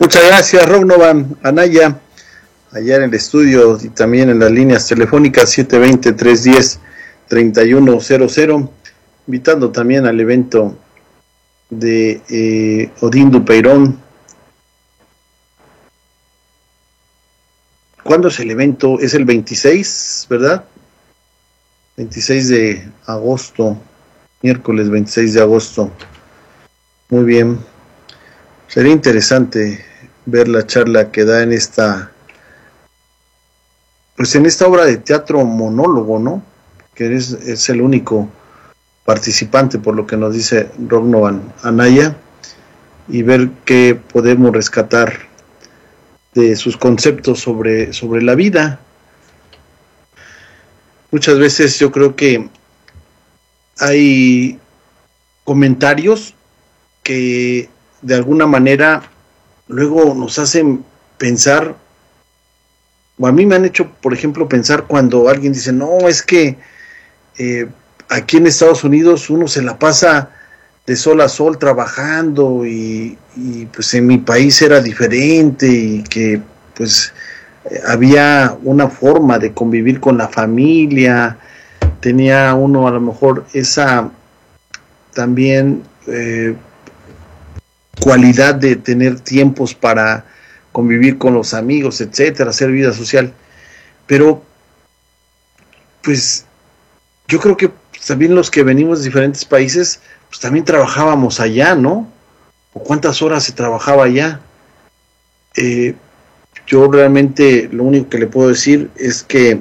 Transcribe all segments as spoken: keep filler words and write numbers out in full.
Muchas gracias, Rognovan Anaya, allá en el estudio y también en las líneas telefónicas siete dos cero, tres uno cero, tres uno cero cero, invitando también al evento de eh, Odín Dupeirón. ¿Cuándo es el evento? Es el veintiséis, ¿verdad? veintiséis de agosto, miércoles veintiséis de agosto. Muy bien. Sería interesante ver la charla que da en esta, pues en esta obra de teatro monólogo, ¿no? Que es, es el único participante, por lo que nos dice Rognovan Anaya, y ver qué podemos rescatar de sus conceptos sobre, sobre la vida. Muchas veces yo creo que hay comentarios que de alguna manera luego nos hacen pensar, o a mí me han hecho, por ejemplo, pensar cuando alguien dice, no, es que eh, aquí en Estados Unidos uno se la pasa de sol a sol trabajando y, y pues en mi país era diferente y que pues había una forma de convivir con la familia, tenía uno a lo mejor esa también eh, cualidad de tener tiempos para convivir con los amigos, etcétera, hacer vida social. Pero pues yo creo que también los que venimos de diferentes países, pues también trabajábamos allá, ¿no? ¿O cuántas horas se trabajaba allá? Eh, yo realmente lo único que le puedo decir es que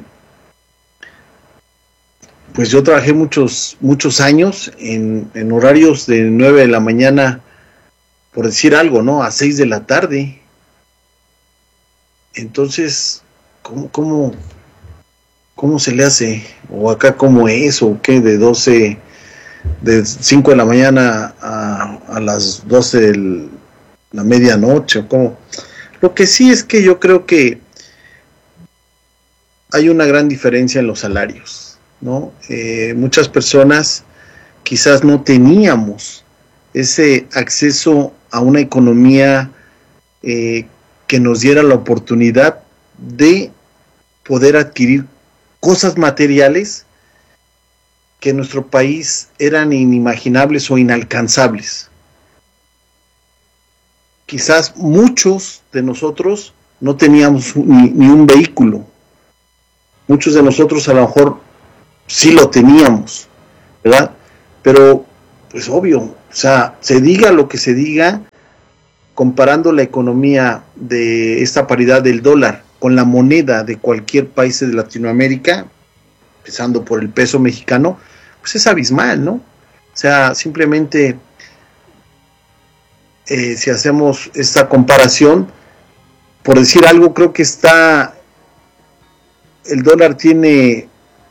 pues yo trabajé muchos muchos años en, en horarios de nueve de la mañana, por decir algo, ¿no? A seis de la tarde. Entonces, ¿cómo, cómo, cómo se le hace? ¿O acá cómo es? ¿O qué? De doce, de cinco de la mañana a, a las doce de la medianoche, ¿o cómo? Lo que sí es que yo creo que hay una gran diferencia en los salarios, ¿no? Eh, muchas personas quizás no teníamos ese acceso a una economía eh, que nos diera la oportunidad de poder adquirir cosas materiales que en nuestro país eran inimaginables o inalcanzables. Quizás muchos de nosotros no teníamos ni, ni un vehículo. Muchos de nosotros a lo mejor sí lo teníamos, ¿verdad? Pero, pues obvio, o sea, se diga lo que se diga, comparando la economía de esta paridad del dólar con la moneda de cualquier país de Latinoamérica, empezando por el peso mexicano, pues es abismal, ¿no? O sea, simplemente eh, si hacemos esta comparación, por decir algo, creo que está, el dólar tiene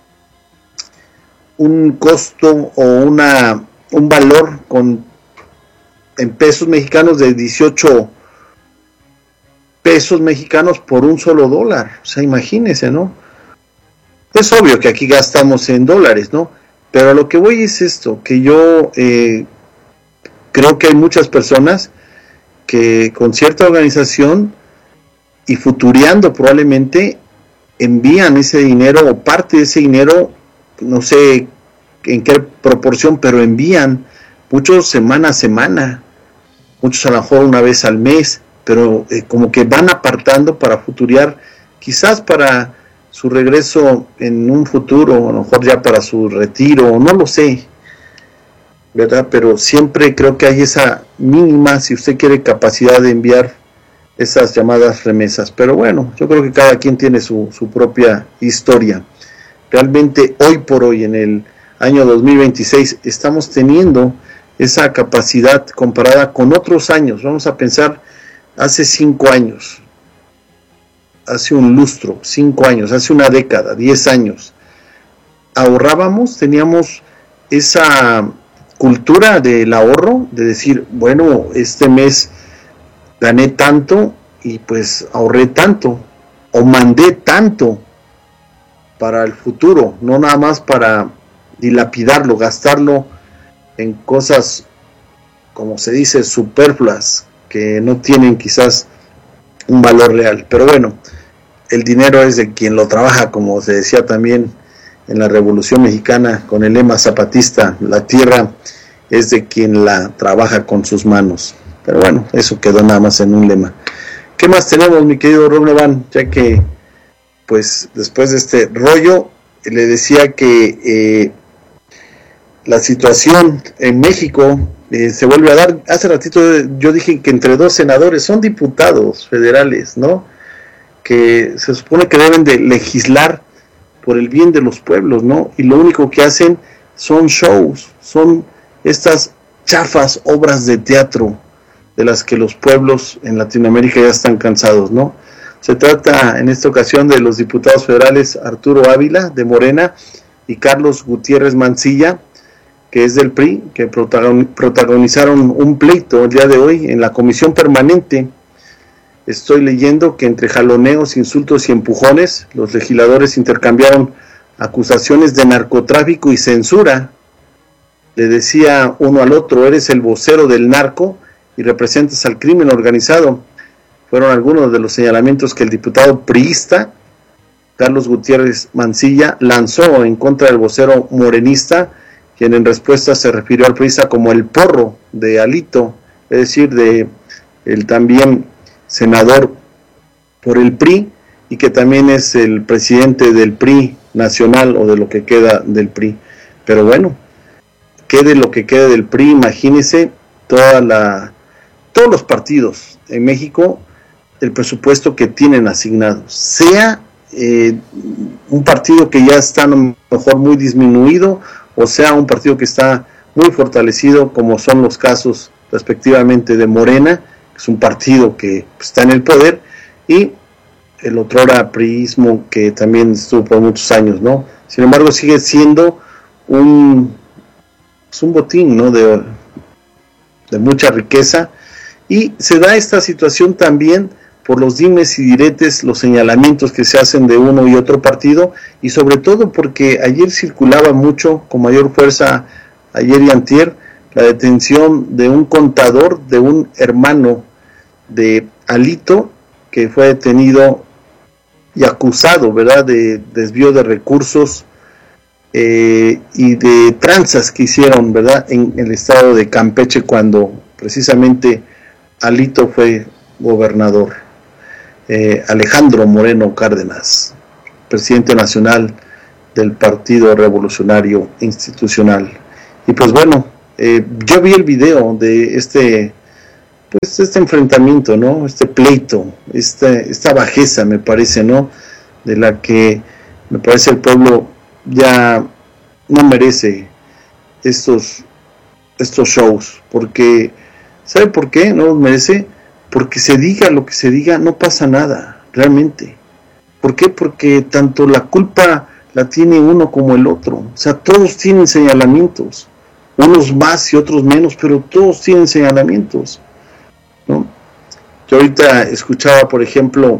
un costo o una un valor con en pesos mexicanos de dieciocho pesos mexicanos por un solo dólar. O sea, imagínense, ¿no? Es obvio que aquí gastamos en dólares, ¿no? Pero a lo que voy es esto, que yo eh, creo que hay muchas personas que con cierta organización y futureando probablemente envían ese dinero o parte de ese dinero, no sé en qué proporción, pero envían muchos semana a semana, muchos a lo mejor una vez al mes, pero eh, como que van apartando para futurear, quizás para su regreso en un futuro, a lo mejor ya para su retiro, no lo sé, ¿verdad? Pero siempre creo que hay esa mínima, si usted quiere, capacidad de enviar esas llamadas remesas. Pero bueno, yo creo que cada quien tiene su, su propia historia. Realmente hoy por hoy, en el año dos mil veintiséis, estamos teniendo esa capacidad comparada con otros años. Vamos a pensar hace cinco años, hace un lustro, cinco años, hace una década, diez años. Ahorrábamos, teníamos esa cultura del ahorro, de decir, bueno, este mes gané tanto y pues ahorré tanto, o mandé tanto para el futuro, no nada más para dilapidarlo, gastarlo en cosas, como se dice, superfluas, que no tienen quizás un valor real. Pero bueno, el dinero es de quien lo trabaja, como se decía también en la Revolución Mexicana con el lema zapatista, la tierra es de quien la trabaja con sus manos. Pero bueno, eso quedó nada más en un lema. ¿Qué más tenemos, mi querido Roblevan? Ya que, pues, después de este rollo, le decía que eh, la situación en México eh, se vuelve a dar. Hace ratito yo dije que entre dos senadores, son diputados federales, ¿no?, que se supone que deben de legislar por el bien de los pueblos, ¿no? Y lo único que hacen son shows, son estas chafas obras de teatro de las que los pueblos en Latinoamérica ya están cansados, ¿no? Se trata en esta ocasión de los diputados federales Arturo Ávila, de Morena, y Carlos Gutiérrez Mancilla, que es del P R I, que protagonizaron un pleito el día de hoy en la comisión permanente. Estoy leyendo que entre jaloneos, insultos y empujones, los legisladores intercambiaron acusaciones de narcotráfico y censura. Le decía uno al otro: eres el vocero del narco y representas al crimen organizado. Fueron algunos de los señalamientos que el diputado priista Carlos Gutiérrez Mancilla lanzó en contra del vocero morenista, quien en respuesta se refirió al priista como el porro de Alito, es decir, de el también senador por el P R I, y que también es el presidente del P R I nacional, o de lo que queda del P R I. Pero bueno, quede lo que quede del P R I, imagínese toda la, todos los partidos en México, el presupuesto que tienen asignado, sea eh, un partido que ya está a lo mejor muy disminuido, o sea un partido que está muy fortalecido, como son los casos respectivamente de Morena, que es un partido que está en el poder, y el otrora priismo, que también estuvo por muchos años, ¿no? Sin embargo, sigue siendo un, pues un botín, ¿no?, de, de mucha riqueza, y se da esta situación también por los dimes y diretes, los señalamientos que se hacen de uno y otro partido, y sobre todo porque ayer circulaba mucho, con mayor fuerza, ayer y antier, la detención de un contador, de un hermano de Alito, que fue detenido y acusado, ¿verdad?, de desvío de recursos eh, y de tranzas que hicieron, ¿verdad?, en el estado de Campeche, cuando precisamente Alito fue gobernador. Eh, Alejandro Moreno Cárdenas, presidente nacional del Partido Revolucionario Institucional. Y pues bueno, eh, yo vi el video de este, pues este enfrentamiento, ¿no?, este pleito, esta, esta bajeza, me parece, ¿no?, de la que me parece el pueblo ya no merece estos, estos shows, porque, ¿sabe por qué no los merece? Porque se diga lo que se diga, no pasa nada, realmente. ¿Por qué? Porque tanto la culpa la tiene uno como el otro. O sea, todos tienen señalamientos, unos más y otros menos, pero todos tienen señalamientos, ¿no? Yo ahorita escuchaba, por ejemplo,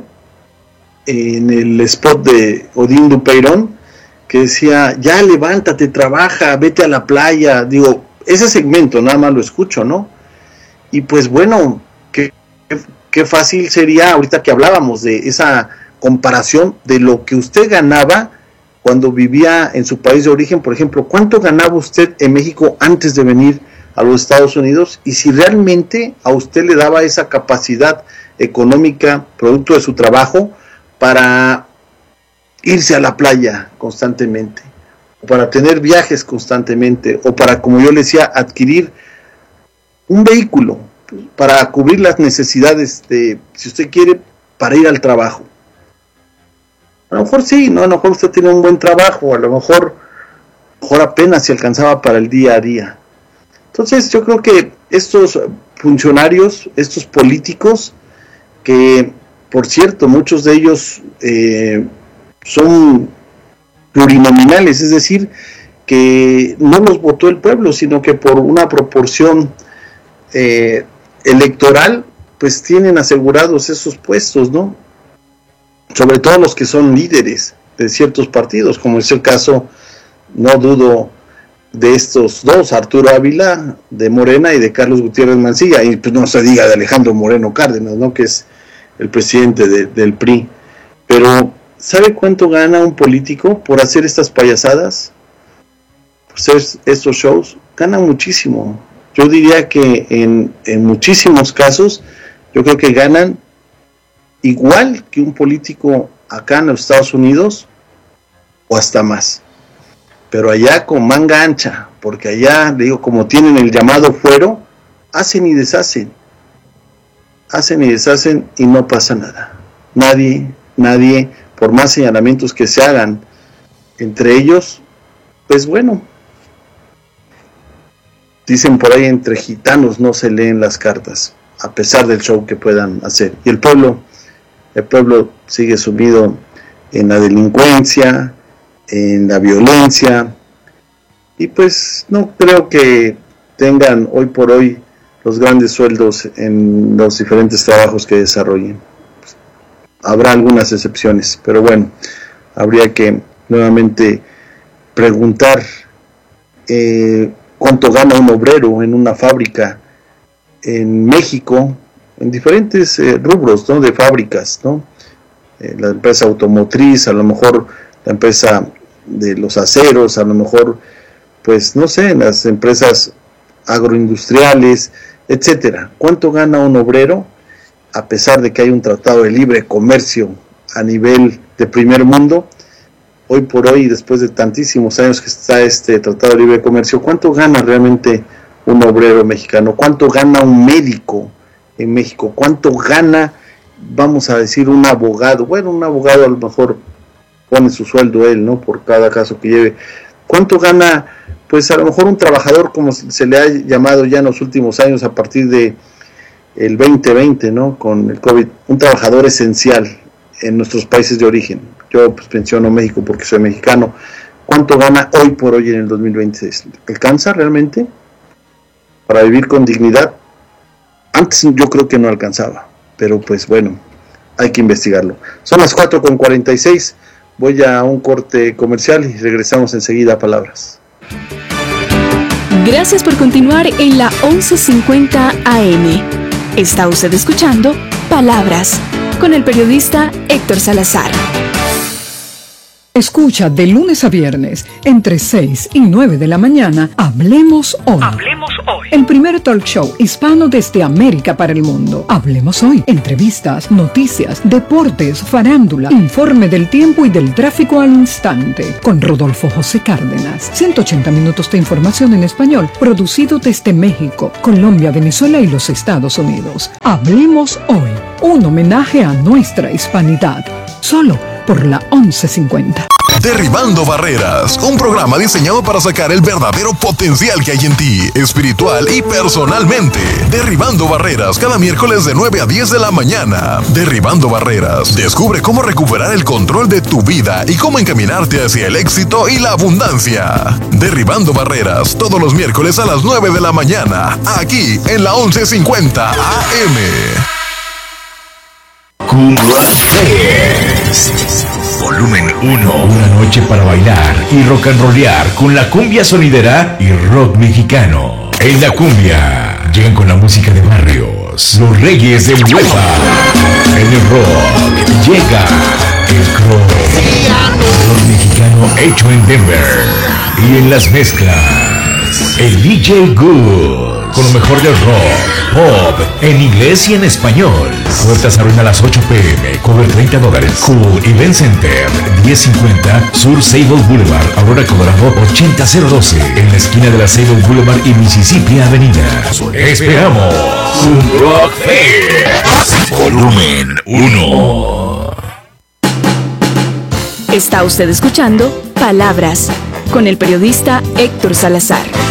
en el spot de Odín Dupeirón, que decía: ya levántate, trabaja, vete a la playa. Digo, ese segmento nada más lo escucho, ¿no? Y pues bueno, que qué fácil sería, ahorita que hablábamos de esa comparación de lo que usted ganaba cuando vivía en su país de origen, por ejemplo, ¿cuánto ganaba usted en México antes de venir a los Estados Unidos? Y si realmente a usted le daba esa capacidad económica, producto de su trabajo, para irse a la playa constantemente, o para tener viajes constantemente, o para, como yo le decía, adquirir un vehículo para cubrir las necesidades de, si usted quiere, para ir al trabajo. A lo mejor sí, ¿no? A lo mejor usted tiene un buen trabajo, a lo mejor, a lo mejor apenas se alcanzaba para el día a día. Entonces yo creo que estos funcionarios, estos políticos, que por cierto muchos de ellos eh, son plurinominales, es decir, que no los votó el pueblo, sino que por una proporción eh, electoral, pues tienen asegurados esos puestos, ¿no? Sobre todo los que son líderes de ciertos partidos, como es el caso, no dudo, de estos dos, Arturo Ávila de Morena y de Carlos Gutiérrez Mancilla, y pues no se diga de Alejandro Moreno Cárdenas, ¿no?, que es el presidente de, del P R I, pero ¿sabe cuánto gana un político por hacer estas payasadas? Por hacer estos shows, gana muchísimo. Yo diría que en, en muchísimos casos, yo creo que ganan igual que un político acá en los Estados Unidos, o hasta más. Pero allá con manga ancha, porque allá, le digo, como tienen el llamado fuero, hacen y deshacen. Hacen y deshacen y no pasa nada. Nadie, nadie, por más señalamientos que se hagan entre ellos, pues bueno, dicen por ahí, entre gitanos no se leen las cartas, a pesar del show que puedan hacer. Y el pueblo, el pueblo sigue sumido en la delincuencia, en la violencia, y pues no creo que tengan hoy por hoy los grandes sueldos en los diferentes trabajos que desarrollen. Pues, habrá algunas excepciones, pero bueno, habría que nuevamente preguntar eh, cuánto gana un obrero en una fábrica en México, en diferentes eh, rubros, ¿no?, de fábricas, ¿no? Eh, la empresa automotriz, a lo mejor la empresa de los aceros, a lo mejor, pues no sé, las empresas agroindustriales, etcétera. ¿Cuánto gana un obrero a pesar de que hay un tratado de libre comercio a nivel de primer mundo? Hoy por hoy, después de tantísimos años que está este tratado de libre comercio, ¿cuánto gana realmente un obrero mexicano? ¿Cuánto gana un médico en México? ¿Cuánto gana, vamos a decir, un abogado? Bueno, un abogado a lo mejor pone su sueldo él, ¿no?, por cada caso que lleve. ¿Cuánto gana, pues a lo mejor un trabajador, como se le ha llamado ya en los últimos años a partir de el veinte veinte, ¿no?, con el COVID, un trabajador esencial en nuestros países de origen? Yo pues menciono México porque soy mexicano. ¿Cuánto gana hoy por hoy en el dos mil veintiséis? ¿Alcanza realmente para vivir con dignidad? Antes yo creo que no alcanzaba, pero pues bueno, hay que investigarlo. Son las cuatro con cuarenta y seis, voy a un corte comercial y regresamos enseguida a Palabras. Gracias por continuar en la once cincuenta A M. Está usted escuchando Palabras con el periodista Héctor Salazar. Escucha de lunes a viernes, entre seis y nueve de la mañana, Hablemos Hoy. Hablemos Hoy. El primer talk show hispano desde América para el mundo. Hablemos Hoy. Entrevistas, noticias, deportes, farándula, informe del tiempo y del tráfico al instante. Con Rodolfo José Cárdenas. ciento ochenta minutos de información en español, producido desde México, Colombia, Venezuela y los Estados Unidos. Hablemos Hoy. Un homenaje a nuestra hispanidad. Solo por la once cincuenta. Derribando Barreras, un programa diseñado para sacar el verdadero potencial que hay en ti, espiritual y personalmente. Derribando Barreras, cada miércoles de nueve a diez de la mañana. Derribando Barreras, descubre cómo recuperar el control de tu vida y cómo encaminarte hacia el éxito y la abundancia. Derribando Barreras, todos los miércoles a las nueve de la mañana, aquí en la once cincuenta A M. Cumbia Fest. Volumen uno. Una noche para bailar y rock and rollear con la cumbia sonidera y rock mexicano. En la cumbia llegan con la música de barrios, los reyes del huepa. En el rock llega el crow, rock mexicano hecho en Denver. Y en las mezclas, el D J Good, con lo mejor del rock, pop, en inglés y en español. Puertas abren a las ocho pe eme, cover treinta dólares. Cool Event Center, diez cincuenta Sur Sable Boulevard, Aurora, Colorado, ochenta cero doce, en la esquina de la Sable Boulevard y Mississippi Avenida. Esperamos un Rock Fest. Volumen uno. Está usted escuchando Palabras con el periodista Héctor Salazar.